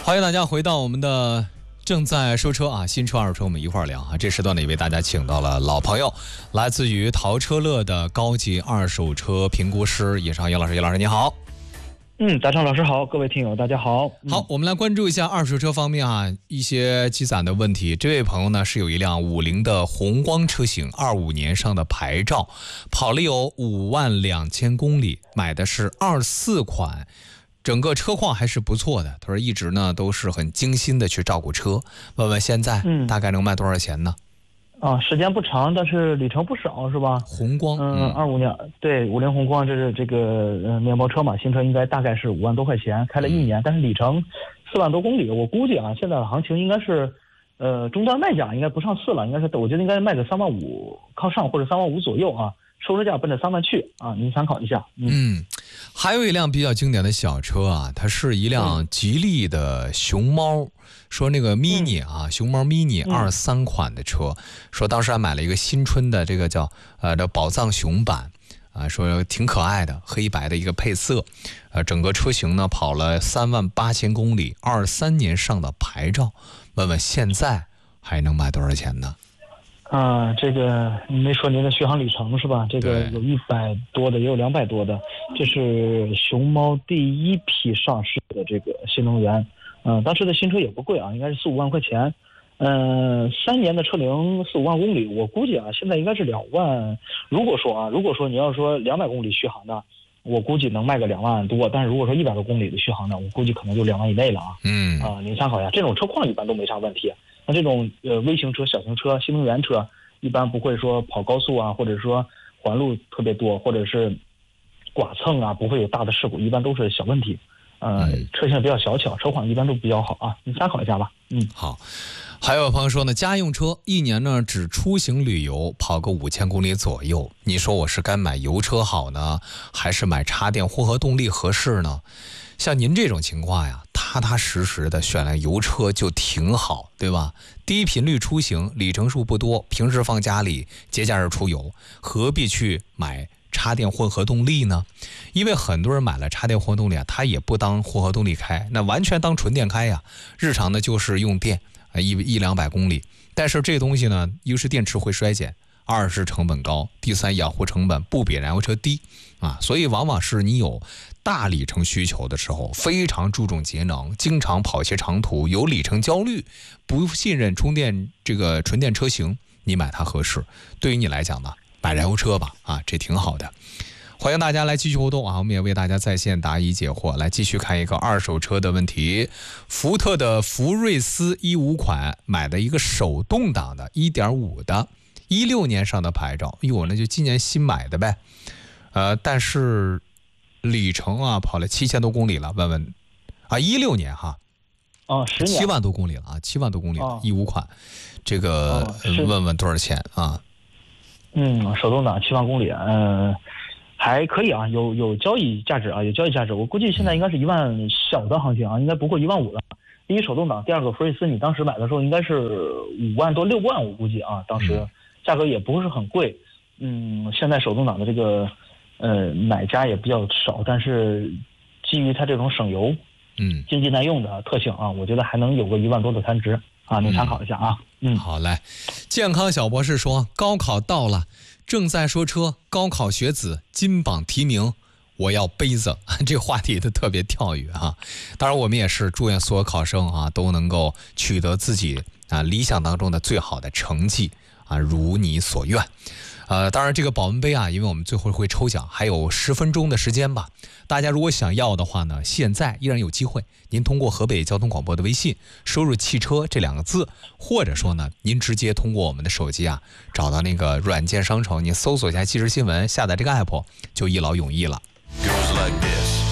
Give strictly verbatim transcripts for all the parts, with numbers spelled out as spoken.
欢迎大家回到我们的正在说车啊，新车二手车我们一块儿聊啊。这时段呢也为大家请到了老朋友，来自于淘车乐的高级二手车评估师叶尚叶老师。叶老师你好。 嗯，达昌老师好，各位听友大家好。 嗯、好，我们来关注一下二手车方面啊一些积攒的问题。这位朋友呢是有一辆五菱的宏光车型，二五年上的牌照，跑了有五万两千公里，买的是二四款。整个车况还是不错的，他说一直呢都是很精心的去照顾车，问问现在大概能卖多少钱呢？ 嗯、啊，时间不长，但是里程不少，是吧？ 宏光， 嗯，二五年，对，五菱宏光，这是这个呃面包车嘛，新车应该大概是五万多块钱，开了一年，嗯、但是里程四万多公里，我估计啊，现在的行情应该是，呃，终端卖价应该不上四了，应该是我觉得应该卖个三万五靠上或者三万五左右啊。收车价奔着三万去啊，您参考一下。 嗯, 嗯，还有一辆比较经典的小车啊，它是一辆吉利的熊猫，嗯、说那个 mini 啊，嗯、熊猫 mini 二三款的车，嗯、说当时还买了一个新春的这个叫呃的宝藏熊版啊，说挺可爱的，黑白的一个配色，呃，整个车型呢跑了三万八千公里，二三年上的牌照，问问现在还能卖多少钱呢？ 啊，这个没说您的续航里程是吧？这个有一百多的，也有两百多的。这是熊猫第一批上市的这个新能源，嗯、呃，当时的新车也不贵啊，应该是四五万块钱。嗯、呃，三年的车龄四五万公里，我估计啊，现在应该是两万。如果说啊，如果说你要说两百公里续航的，我估计能卖个两万多。但是如果说一百多公里的续航呢，我估计可能就两万以内了啊。嗯啊，您参考一下，这种车况一般都没啥问题。那这种呃微型车、小型车、新能源车，一般不会说跑高速啊，或者说环路特别多，或者是剐蹭啊，不会有大的事故，一般都是小问题。呃，嗯、车型比较小巧，车况一般都比较好啊，你参考一下吧。嗯， 好。还有朋友说呢，家用车一年呢只出行旅游跑个五千公里左右，你说我是该买油车好呢，还是买插电混合动力合适呢？像您这种情况呀，踏踏实实的选了油车就挺好，对吧？低频率出行，里程数不多，平时放家里，节假日出游，何必去买插电混合动力呢？因为很多人买了插电混合动力啊，他也不当混合动力开，那完全当纯电开呀。日常呢就是用电啊，一一两百公里。但是这东西呢，一是电池会衰减，二是成本高，第三养护成本不比燃油车低啊，所以往往是你有大里程需求的时候，非常注重节能，经常跑些长途，有里程焦虑，不信任充电这个纯电车型，你买它合适。对于你来讲呢，买燃油车吧，啊，这挺好的。欢迎大家来继续互动啊，我们也为大家在线答疑解惑。来继续看一个二手车的问题，福特的福睿斯一五款买的一个手动挡的 一点五 的，一六年上的牌照，哟，那就今年新买的呗。呃，但是里程啊跑了七千多公里了，问问啊，一六年哈， 哦，十年七万多公里了啊，七万多公里了，一五、哦、款，这个、哦、问问多少钱啊？ 嗯，手动挡七万公里，嗯、呃，还可以啊，有有交易价值啊，有交易价值。我估计现在应该是一万小的行情啊，应该不过一万五了。第一手动挡，第二个福睿斯，你当时买的时候应该是五万多六万，我估计啊，当时价格也不是很贵。嗯，现在手动挡的这个。呃，买家也比较少，但是基于它这种省油、嗯，经济耐用的特性啊，我觉得还能有个一万多的参值啊，你参考一下啊。嗯， 好嘞。健康小博士说，高考到了，正在说车，高考学子金榜题名，我要杯子。这个话题都特别跳跃啊。当然，我们也是祝愿所有考生啊都能够取得自己啊理想当中的最好的成绩啊，如你所愿。呃，当然这个保温杯啊，因为我们最后会抽奖，还有十分钟的时间吧。大家如果想要的话呢，现在依然有机会。您通过河北交通广播的微信输入汽车这两个字，或者说呢，您直接通过我们的手机啊，找到那个软件商城，您搜索一下即时新闻，下载这个 app 就一劳永逸了。Goes like this.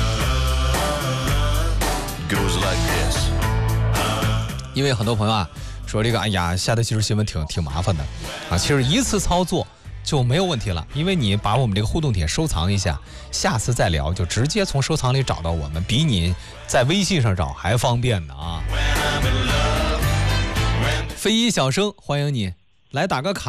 Goes like this. 因为很多朋友啊说这个，哎呀，下载即时新闻挺挺麻烦的啊。其实一次操作就没有问题了，因为你把我们这个互动帖收藏一下，下次再聊就直接从收藏里找到我们，比你在微信上找还方便呢啊。飞一小生，欢迎你来打个卡，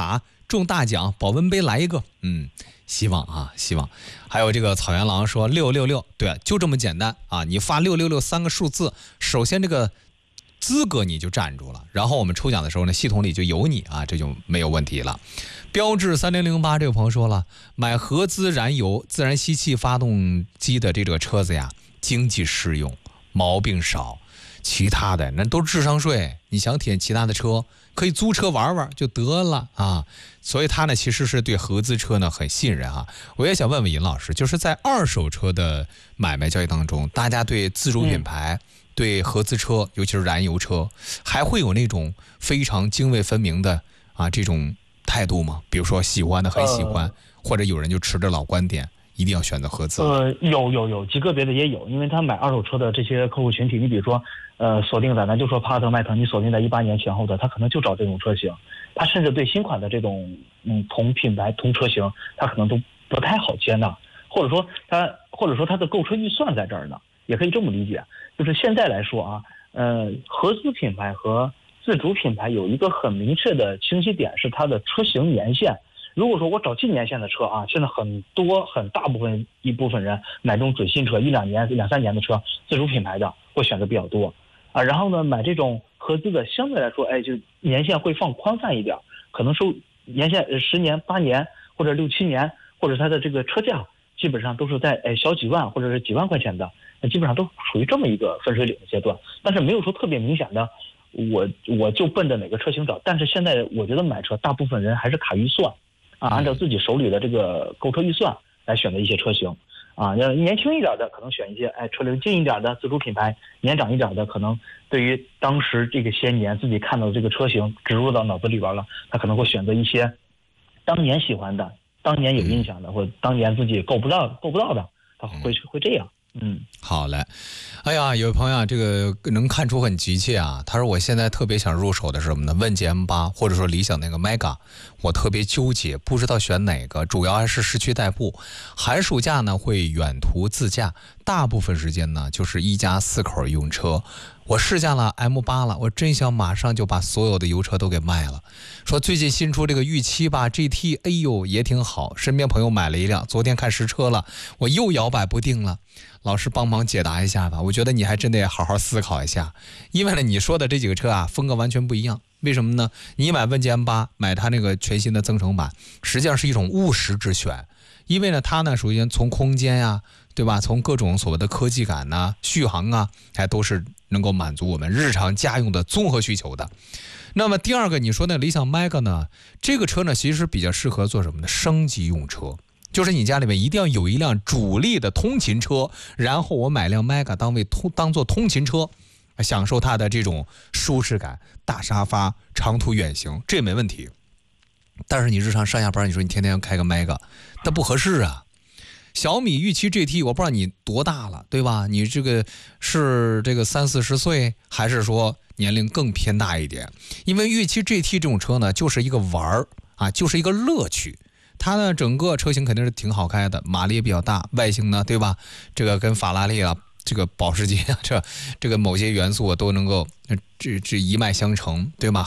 中大奖，保温杯来一个。嗯，希望啊，希望。还有这个草原狼说六六六，对，就这么简单啊！你发六六六三个数字，首先这个资格你就站住了，然后我们抽奖的时候呢，系统里就有你啊，这就没有问题了。标致三零零八这位朋友说了，买合资燃油自然吸气发动机的这个车子呀，经济适用，毛病少。其他的那都是智商税，你想体验其他的车，可以租车玩玩就得了啊。所以他呢其实是对合资车呢很信任啊。我也想问问尹老师，就是在二手车的买卖交易当中，大家对自主品牌、嗯、对合资车，尤其是燃油车，还会有那种非常泾渭分明的啊这种态度吗？比如说喜欢的很喜欢、呃、或者有人就持着老观点一定要选择合资。 呃，有有有极个别的也有，因为他买二手车的这些客户群体，你比如说，呃，锁定在咱就说帕萨特、迈腾，你锁定在一八年前后的，他可能就找这种车型，他甚至对新款的这种嗯同品牌同车型，他可能都不太好接纳，或者说他或者说他的购车预算在这儿呢，也可以这么理解，就是现在来说啊，呃，合资品牌和自主品牌有一个很明确的清晰点，是它的车型年限。如果说我找近年限的车啊，现在很多很大部分一部分人买这种准新车，一两年两三年的车，自主品牌的会选择比较多啊。然后呢，买这种合资的相对来说，哎，就年限会放宽泛一点，可能收年限十年、八年或者六七年，或者它的这个车价基本上都是在哎小几万或者是几万块钱的，那基本上都属于这么一个分水岭的阶段，但是没有说特别明显的，我我就奔着哪个车型找。但是现在我觉得买车大部分人还是卡预算。啊，按照自己手里的这个购车预算来选择一些车型，啊，要年轻一点的可能选一些哎车龄近一点的自主品牌，年长一点的可能对于当时这个些年自己看到的这个车型植入到脑子里边了，他可能会选择一些当年喜欢的、当年有印象的，或者当年自己够不到、够不到的，他会会这样。嗯， 好嘞。哎呀，有朋友啊，这个能看出很急切啊。他说我现在特别想入手的是什么呢？问界 M 八 或者说理想那个 Mega， 我特别纠结，不知道选哪个。主要还是市区代步，寒暑假呢会远途自驾，大部分时间呢就是一家四口用车。我试驾了 M 八 了，我真想马上就把所有的油车都给卖了。说最近新出这个御七吧 G T， 哎呦也挺好，身边朋友买了一辆，昨天看实车了，我又摇摆不定了。老师帮忙解答一下吧，我觉得你还真得好好思考一下，因为呢你说的这几个车啊风格完全不一样。为什么呢？你买问界 M 八， 买它那个全新的增程版，实际上是一种务实之选，因为呢它呢首先从空间呀、啊，对吧，从各种所谓的科技感呐、啊、续航啊，还都是能够满足我们日常家用的综合需求的。那么第二个你说那理想 Mega 呢，这个车呢其实比较适合做什么呢？升级用车，就是你家里面一定要有一辆主力的通勤车，然后我买辆 Mega 当为通当做通勤车，享受它的这种舒适感，大沙发，长途远行，这没问题。但是你日常上下班，你说你天天要开个 Mega， 那不合适啊。小米御七 G T， 我不知道你多大了，对吧？你这个是这个三四十岁，还是说年龄更偏大一点？因为御七 G T 这种车呢，就是一个玩儿啊，就是一个乐趣。它呢，整个车型肯定是挺好开的，马力也比较大，外形呢，对吧？这个跟法拉利啊，这个保时捷啊，这这个某些元素都能够这这一脉相承，对吧？